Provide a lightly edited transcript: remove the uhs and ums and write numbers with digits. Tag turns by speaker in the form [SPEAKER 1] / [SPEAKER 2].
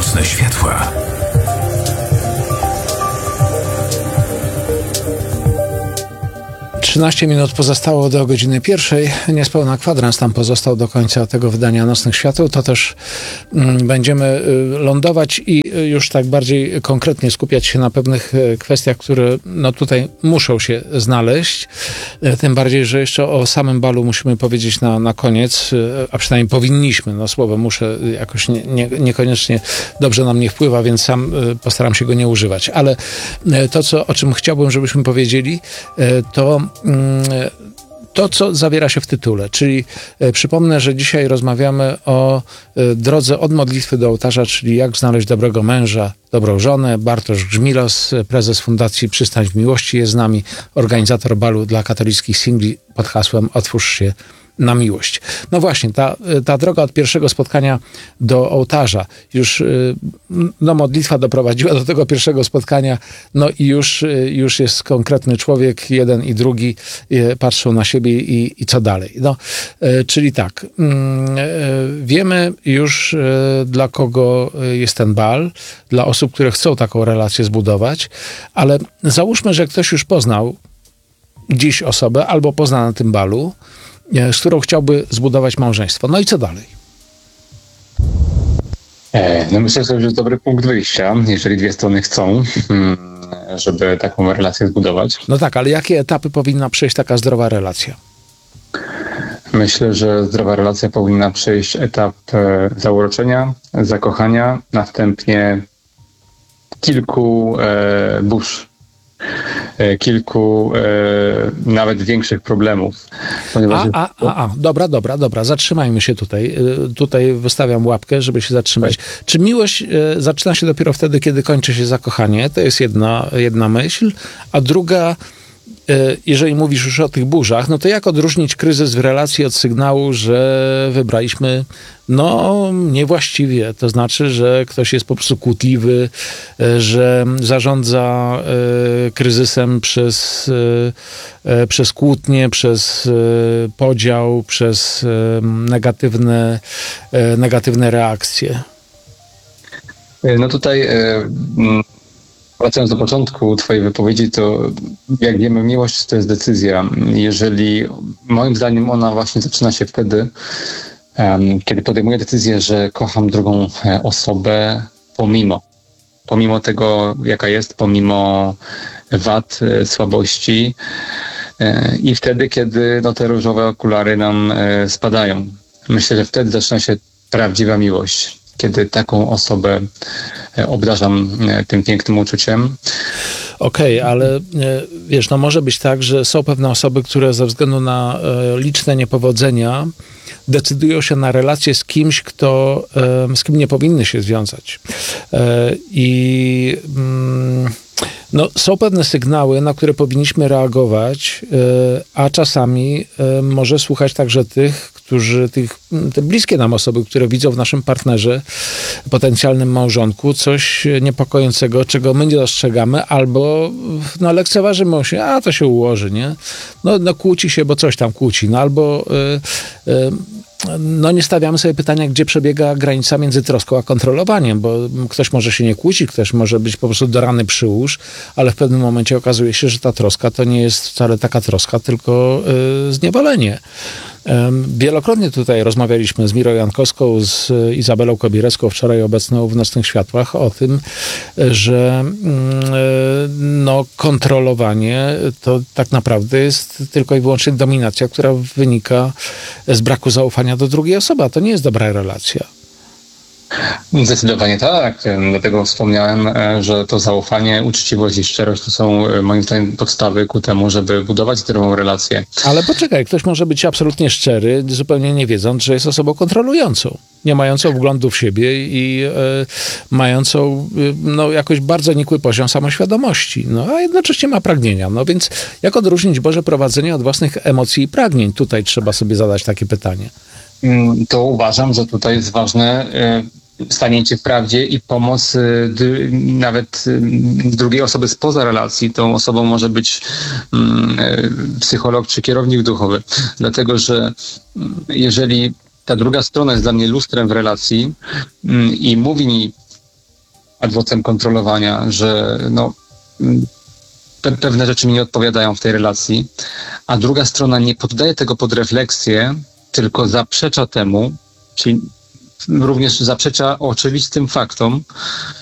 [SPEAKER 1] Nocne światła.
[SPEAKER 2] Trzynaście minut pozostało do godziny 1:00. Niespełna kwadrans nam pozostał do końca tego wydania Nocnych Świateł. To też będziemy lądować i już tak bardziej konkretnie skupiać się na pewnych kwestiach, które tutaj muszą się znaleźć. Tym bardziej, że jeszcze o samym balu musimy powiedzieć na koniec, a przynajmniej powinniśmy. Słowo muszę jakoś niekoniecznie dobrze nam nie wpływa, więc sam postaram się go nie używać. Ale to, o czym chciałbym, żebyśmy powiedzieli, to, co zawiera się w tytule, czyli przypomnę, że dzisiaj rozmawiamy o drodze od modlitwy do ołtarza, czyli jak znaleźć dobrego męża, dobrą żonę. Bartosz Grzmilos, prezes Fundacji Przystań w Miłości jest z nami, organizator balu dla katolickich singli pod hasłem Otwórz się na miłość. No właśnie, ta droga od pierwszego spotkania do ołtarza, już modlitwa doprowadziła do tego pierwszego spotkania, i już jest konkretny człowiek, jeden i drugi patrzą na siebie i co dalej. Czyli tak, wiemy już, dla kogo jest ten bal, dla osób, które chcą taką relację zbudować, ale załóżmy, że ktoś już poznał dziś osobę albo pozna na tym balu, z którą chciałby zbudować małżeństwo. I co dalej?
[SPEAKER 3] Myślę, że to jest dobry punkt wyjścia, jeżeli dwie strony chcą, żeby taką relację zbudować.
[SPEAKER 2] Tak, ale jakie etapy powinna przejść taka zdrowa relacja?
[SPEAKER 3] Myślę, że zdrowa relacja powinna przejść etap zauroczenia, zakochania, następnie kilku burz, kilku nawet większych problemów. Ponieważ
[SPEAKER 2] Dobra, zatrzymajmy się tutaj. Tutaj wystawiam łapkę, żeby się zatrzymać. Czy miłość zaczyna się dopiero wtedy, kiedy kończy się zakochanie? To jest jedna myśl. A druga, jeżeli mówisz już o tych burzach, to jak odróżnić kryzys w relacji od sygnału, że wybraliśmy niewłaściwie? To znaczy, że ktoś jest po prostu kłótliwy, że zarządza kryzysem przez kłótnie, przez podział, przez negatywne reakcje.
[SPEAKER 3] Tutaj wracając do początku twojej wypowiedzi, to jak wiemy, miłość to jest decyzja. Jeżeli, moim zdaniem, ona właśnie zaczyna się wtedy, kiedy podejmuję decyzję, że kocham drugą osobę pomimo tego, jaka jest, pomimo wad, słabości i wtedy, kiedy te różowe okulary nam spadają. Myślę, że wtedy zaczyna się prawdziwa miłość, kiedy taką osobę obdarzam tym pięknym uczuciem.
[SPEAKER 2] Okej, ale wiesz, może być tak, że są pewne osoby, które ze względu na liczne niepowodzenia decydują się na relację z kimś, z kim nie powinny się związać. Są pewne sygnały, na które powinniśmy reagować, a czasami może słuchać także tych, te bliskie nam osoby, które widzą w naszym partnerze, potencjalnym małżonku, coś niepokojącego, czego my nie dostrzegamy, albo lekceważymy się, to się ułoży, nie? Kłóci się, bo coś tam kłóci, albo nie stawiamy sobie pytania, gdzie przebiega granica między troską a kontrolowaniem, bo ktoś może się nie kłócić, ktoś może być po prostu do rany przyłóż, ale w pewnym momencie okazuje się, że ta troska to nie jest wcale taka troska, tylko zniewolenie. Wielokrotnie tutaj rozmawialiśmy z Mirą Jankowską, z Izabelą Kobierecką, wczoraj obecną w Nocnych Światłach, o tym, że kontrolowanie to tak naprawdę jest tylko i wyłącznie dominacja, która wynika z braku zaufania do drugiej osoby, a to nie jest dobra relacja.
[SPEAKER 3] Zdecydowanie tak. Dlatego wspomniałem, że to zaufanie, uczciwość i szczerość to są moim zdaniem podstawy ku temu, żeby budować zdrową relację.
[SPEAKER 2] Ale poczekaj, ktoś może być absolutnie szczery, zupełnie nie wiedząc, że jest osobą kontrolującą, nie mającą wglądu w siebie i mającą jakoś bardzo nikły poziom samoświadomości, a jednocześnie ma pragnienia. Więc jak odróżnić Boże prowadzenie od własnych emocji i pragnień? Tutaj trzeba sobie zadać takie pytanie.
[SPEAKER 3] To uważam, że tutaj jest ważne staniecie w prawdzie i pomoc nawet drugiej osoby spoza relacji. Tą osobą może być psycholog czy kierownik duchowy. Dlatego, że jeżeli ta druga strona jest dla mnie lustrem w relacji i mówi mi ad vocem kontrolowania, że pewne rzeczy mi nie odpowiadają w tej relacji, a druga strona nie poddaje tego pod refleksję, tylko zaprzecza temu, czyli również zaprzecza oczywistym faktom,